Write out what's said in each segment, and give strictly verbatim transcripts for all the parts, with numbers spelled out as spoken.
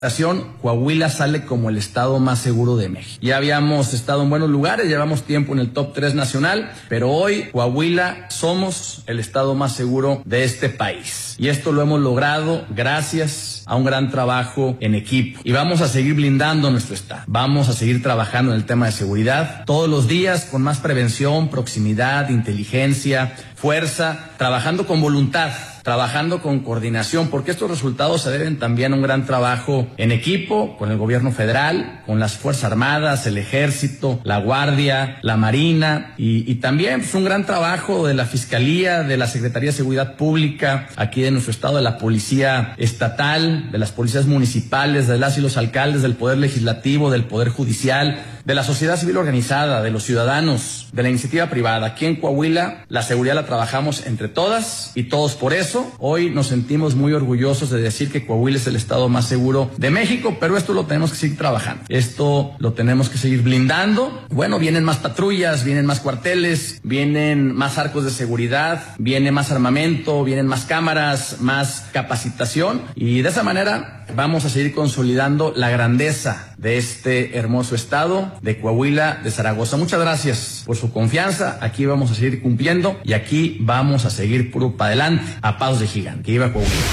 Coahuila sale como el estado más seguro de México. Ya habíamos estado en buenos lugares, llevamos tiempo en el top tres nacional, pero hoy Coahuila somos el estado más seguro de este país. Y esto lo hemos logrado gracias a un gran trabajo en equipo. Y vamos a seguir blindando nuestro estado. Vamos a seguir trabajando en el tema de seguridad todos los días con más prevención, proximidad, inteligencia, fuerza, trabajando con voluntad, trabajando con coordinación, porque estos resultados se deben también a un gran trabajo en equipo con el gobierno federal, con las Fuerzas Armadas, el Ejército, la Guardia, la Marina y, y también pues, un gran trabajo de la Fiscalía, de la Secretaría de Seguridad Pública, aquí de nuestro estado, de la Policía Estatal, de las policías municipales, de las y los alcaldes, del Poder Legislativo, del Poder Judicial, de la sociedad civil organizada, de los ciudadanos, de la iniciativa privada. Aquí en Coahuila la seguridad la trabajamos entre todas y todos. Por eso hoy nos sentimos muy orgullosos de decir que Coahuila es el estado más seguro de México, pero esto lo tenemos que seguir trabajando, esto lo tenemos que seguir blindando. Bueno, vienen más patrullas, vienen más cuarteles, vienen más arcos de seguridad, viene más armamento, vienen más cámaras, más capacitación y de esa manera vamos a seguir consolidando la grandeza de este hermoso estado de Coahuila, de Zaragoza. Muchas gracias por su confianza, aquí vamos a seguir cumpliendo y aquí vamos a seguir puro para adelante, a pasos de gigante. Que iba Coahuila.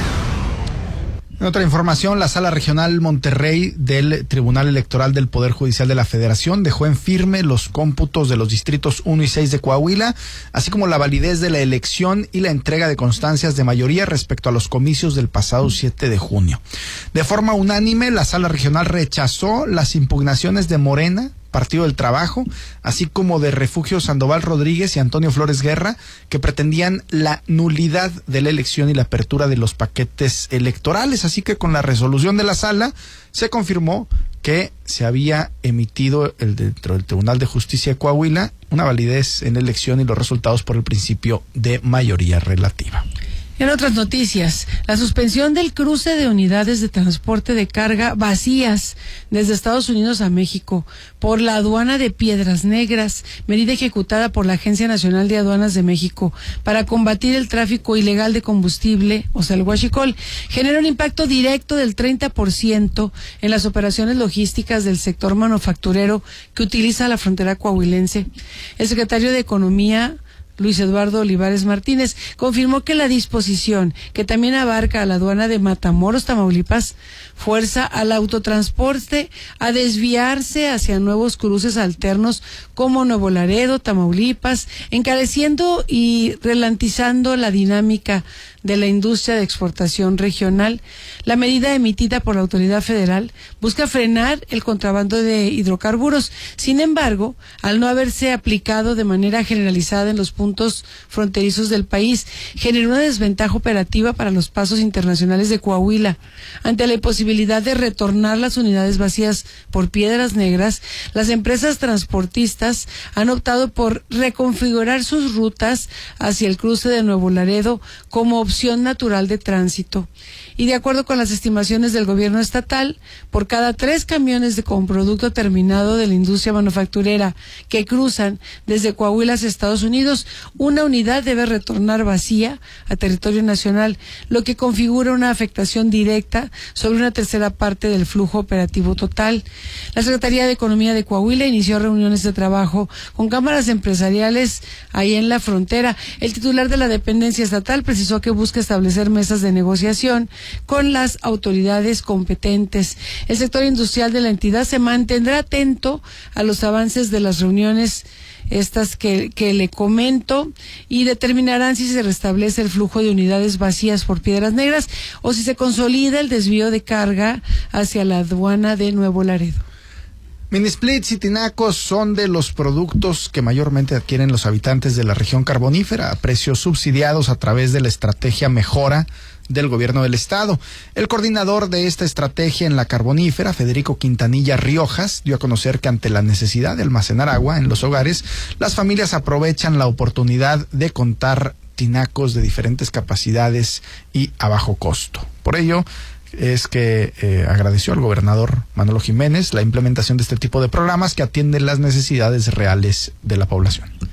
En otra información, la Sala Regional Monterrey del Tribunal Electoral del Poder Judicial de la Federación dejó en firme los cómputos de los distritos uno y seis de Coahuila, así como la validez de la elección y la entrega de constancias de mayoría respecto a los comicios del pasado siete de junio. De forma unánime, la Sala Regional rechazó las impugnaciones de Morena, Partido del Trabajo, así como de Refugio Sandoval Rodríguez y Antonio Flores Guerra, que pretendían la nulidad de la elección y la apertura de los paquetes electorales. Así que con la resolución de la sala se confirmó que se había emitido el dentro del Tribunal de Justicia de Coahuila una validez en la elección y los resultados por el principio de mayoría relativa. En otras noticias, la suspensión del cruce de unidades de transporte de carga vacías desde Estados Unidos a México por la aduana de Piedras Negras, medida ejecutada por la Agencia Nacional de Aduanas de México para combatir el tráfico ilegal de combustible, o sea, el huachicol, genera un impacto directo del treinta por ciento en las operaciones logísticas del sector manufacturero que utiliza la frontera coahuilense. El secretario de Economía, Luis Eduardo Olivares Martínez, confirmó que la disposición, que también abarca a la aduana de Matamoros, Tamaulipas, fuerza al autotransporte a desviarse hacia nuevos cruces alternos como Nuevo Laredo, Tamaulipas, encareciendo y ralentizando la dinámica de la industria de exportación regional. La medida emitida por la autoridad federal busca frenar el contrabando de hidrocarburos. Sin embargo, al no haberse aplicado de manera generalizada en los puntos fronterizos del país, generó una desventaja operativa para los pasos internacionales de Coahuila. Ante la imposibilidad de retornar las unidades vacías por Piedras Negras, las empresas transportistas han optado por reconfigurar sus rutas hacia el cruce de Nuevo Laredo como opción natural de tránsito. Y de acuerdo con las estimaciones del gobierno estatal, por cada tres camiones de con producto terminado de la industria manufacturera que cruzan desde Coahuila hacia Estados Unidos, una unidad debe retornar vacía a territorio nacional, lo que configura una afectación directa sobre una tercera parte del flujo operativo total. La Secretaría de Economía de Coahuila inició reuniones de trabajo con cámaras empresariales ahí en la frontera. El titular de la dependencia estatal precisó que busca establecer mesas de negociación con las autoridades competentes. El sector industrial de la entidad se mantendrá atento a los avances de las reuniones estas que, que le comento y determinarán si se restablece el flujo de unidades vacías por Piedras Negras o si se consolida el desvío de carga hacia la aduana de Nuevo Laredo. Mini splits y tinacos son de los productos que mayormente adquieren los habitantes de la región carbonífera a precios subsidiados a través de la estrategia Mejora del gobierno del estado. El coordinador de esta estrategia en la carbonífera, Federico Quintanilla Riojas, dio a conocer que ante la necesidad de almacenar agua en los hogares, las familias aprovechan la oportunidad de contar tinacos de diferentes capacidades y a bajo costo. Por ello, es que eh, agradeció al gobernador Manolo Jiménez la implementación de este tipo de programas que atienden las necesidades reales de la población.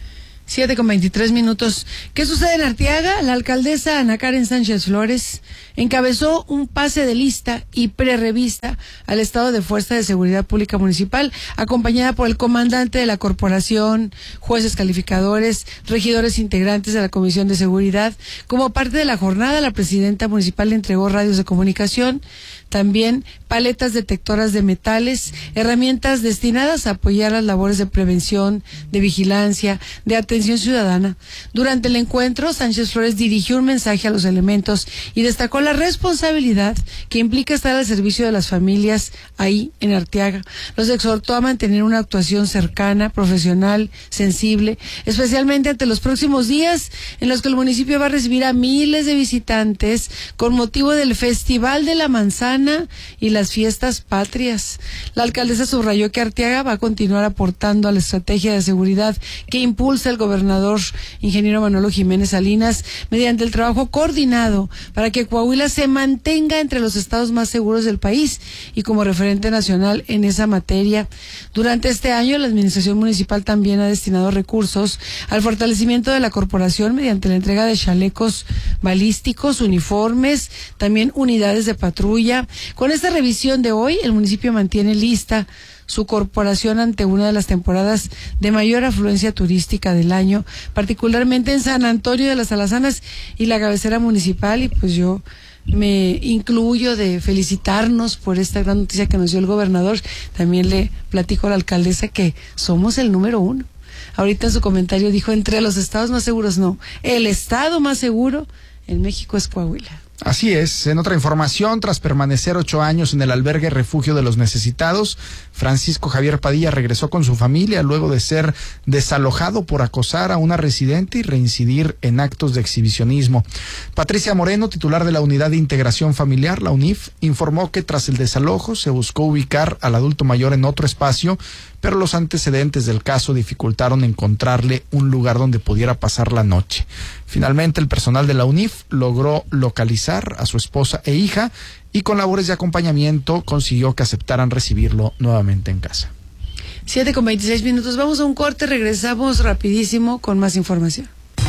Siete con veintitrés minutos. ¿Qué sucede en Arteaga? La alcaldesa Ana Karen Sánchez Flores encabezó un pase de lista y prerrevista al estado de Fuerza de Seguridad Pública Municipal, acompañada por el comandante de la corporación, jueces calificadores, regidores integrantes de la Comisión de Seguridad. Como parte de la jornada, la presidenta municipal le entregó radios de comunicación, también paletas detectoras de metales, herramientas destinadas a apoyar las labores de prevención, de vigilancia, de atención ciudadana. Durante el encuentro, Sánchez Flores dirigió un mensaje a los elementos y destacó la responsabilidad que implica estar al servicio de las familias ahí en Arteaga. Los exhortó a mantener una actuación cercana, profesional, sensible, especialmente ante los próximos días en los que el municipio va a recibir a miles de visitantes con motivo del Festival de la Manzana y las fiestas patrias. La alcaldesa subrayó que Arteaga va a continuar aportando a la estrategia de seguridad que impulsa el gobernador ingeniero Manolo Jiménez Salinas mediante el trabajo coordinado para que Coahuila se mantenga entre los estados más seguros del país y como referente nacional en esa materia. Durante este año, la administración municipal también ha destinado recursos al fortalecimiento de la corporación mediante la entrega de chalecos balísticos, uniformes, también unidades de patrulla. Con esta revisión de hoy, el municipio mantiene lista su corporación ante una de las temporadas de mayor afluencia turística del año, particularmente en San Antonio de las Alazanas y la cabecera municipal, y pues yo me incluyo de felicitarnos por esta gran noticia que nos dio el gobernador. También le platico a la alcaldesa que somos el número uno. Ahorita en su comentario dijo, entre los estados más seguros, no, el estado más seguro en México es Coahuila. Así es. En otra información, tras permanecer ocho años en el albergue Refugio de los Necesitados, Francisco Javier Padilla regresó con su familia luego de ser desalojado por acosar a una residente y reincidir en actos de exhibicionismo. Patricia Moreno, titular de la Unidad de Integración Familiar, la U N I F, informó que tras el desalojo se buscó ubicar al adulto mayor en otro espacio, pero los antecedentes del caso dificultaron encontrarle un lugar donde pudiera pasar la noche. Finalmente, el personal de la U N I F logró localizar a su esposa e hija y con labores de acompañamiento consiguió que aceptaran recibirlo nuevamente en casa. Siete con veintiséis minutos. Vamos a un corte, regresamos rapidísimo con más información.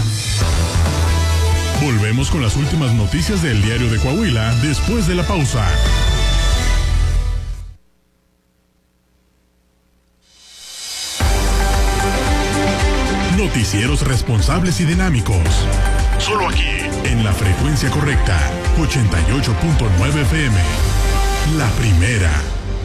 Volvemos con las últimas noticias del Diario de Coahuila después de la pausa. Noticieros responsables y dinámicos. Solo aquí, en la frecuencia correcta, ochenta y ocho punto nueve F M. La primera.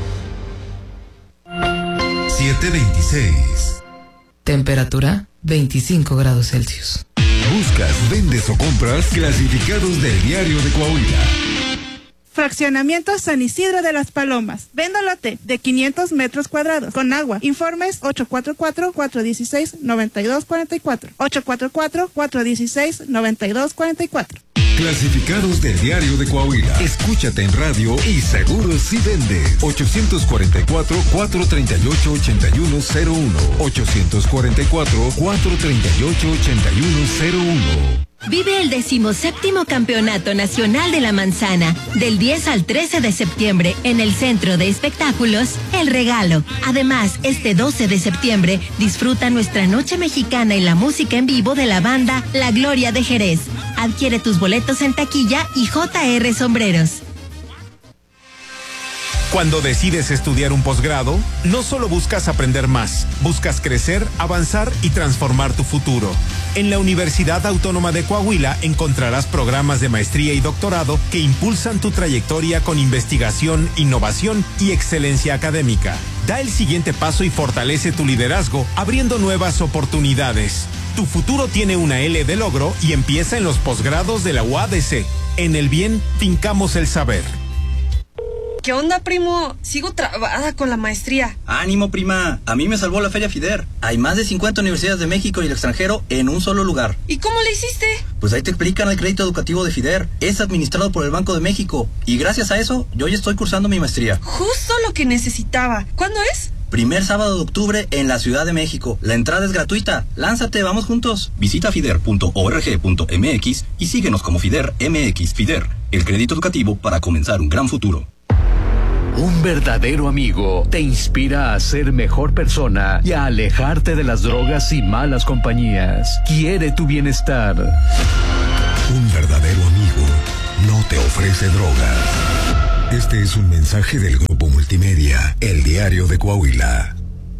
siete veintiséis. Temperatura veinticinco grados Celsius. Buscas, vendes o compras clasificados del Diario de Coahuila. Fraccionamiento San Isidro de las Palomas. Vendo lote de quinientos metros cuadrados con agua. Informes ocho cuatro cuatro, cuatro uno seis, nueve dos cuatro cuatro. ocho cuatro cuatro, cuatro uno seis, nueve dos cuatro cuatro. Clasificados del Diario de Coahuila. Escúchate en radio y seguro si vendes. ochocientos cuarenta y cuatro, cuatrocientos treinta y ocho, ochenta y uno cero uno. ochocientos cuarenta y cuatro, cuatrocientos treinta y ocho, ochenta y uno cero uno. Vive el decimoséptimo Campeonato Nacional de la Manzana, del diez al trece de septiembre, en el Centro de Espectáculos El Regalo. Además, este doce de septiembre, disfruta nuestra noche mexicana y la música en vivo de la banda La Gloria de Jerez. Adquiere tus boletos en taquilla y J R Sombreros. Cuando decides estudiar un posgrado, no solo buscas aprender más, buscas crecer, avanzar y transformar tu futuro. En la Universidad Autónoma de Coahuila encontrarás programas de maestría y doctorado que impulsan tu trayectoria con investigación, innovación y excelencia académica. Da el siguiente paso y fortalece tu liderazgo, abriendo nuevas oportunidades. Tu futuro tiene una L de logro y empieza en los posgrados de la U A D C. En el bien, fincamos el saber. ¿Qué onda, primo? Sigo trabada con la maestría. Ánimo, prima. A mí me salvó la Feria FIDER. Hay más de cincuenta universidades de México y el extranjero en un solo lugar. ¿Y cómo le hiciste? Pues ahí te explican el crédito educativo de FIDER. Es administrado por el Banco de México. Y gracias a eso, yo ya estoy cursando mi maestría. Justo lo que necesitaba. ¿Cuándo es? Primer sábado de octubre en la Ciudad de México. La entrada es gratuita. Lánzate, vamos juntos. Visita fider punto org punto m x y síguenos como FIDER M X. FIDER, el crédito educativo para comenzar un gran futuro. Un verdadero amigo te inspira a ser mejor persona y a alejarte de las drogas y malas compañías. Quiere tu bienestar. Un verdadero amigo no te ofrece drogas. Este es un mensaje del Grupo Multimedia, El Diario de Coahuila.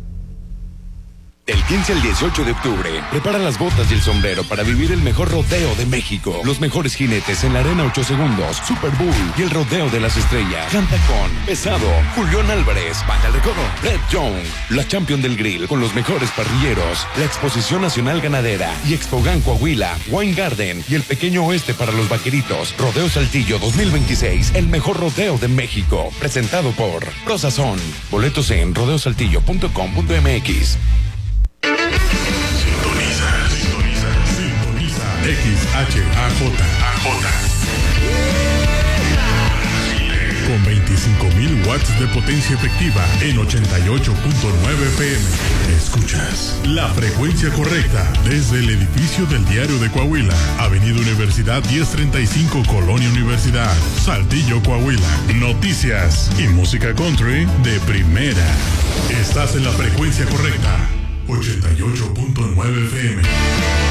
Del quince al dieciocho de octubre, prepara las botas y el sombrero para vivir el mejor rodeo de México. Los mejores jinetes en la arena ocho segundos, Super Bowl y el rodeo de las estrellas. Canta con Pesado, Julián Álvarez, Baja el Recodo, Red Young, la Champion del Grill con los mejores parrilleros, la Exposición Nacional Ganadera y Expogan Coahuila, Wine Garden y el Pequeño Oeste para los Vaqueritos. Rodeo Saltillo dos mil veintiséis, el mejor rodeo de México. Presentado por Prosazón. Boletos en rodeo saltillo punto com punto m x. Sintoniza, sintoniza, sintoniza X H A J A J con veinticinco mil watts de potencia efectiva en ochenta y ocho punto nueve P M. Escuchas la frecuencia correcta desde el edificio del Diario de Coahuila, Avenida Universidad diez treinta y cinco, Colonia Universidad, Saltillo, Coahuila. Noticias y música country de primera. Estás en la frecuencia correcta. ochenta y ocho punto nueve F M.